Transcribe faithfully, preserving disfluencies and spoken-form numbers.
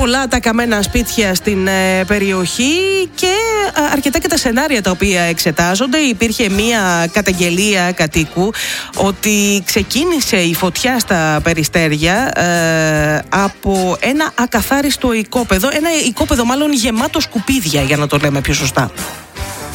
πολλά τα καμένα σπίτια στην ε, περιοχή και ε, αρκετά και τα σενάρια τα οποία εξετάζονται. Υπήρχε μία καταγγελία κατοίκου ότι ξεκίνησε η φωτιά στα Περιστέρια ε, από ένα ακαθάριστο οικόπεδο, ένα οικόπεδο μάλλον γεμάτο σκουπίδια, για να το λέμε πιο σωστά.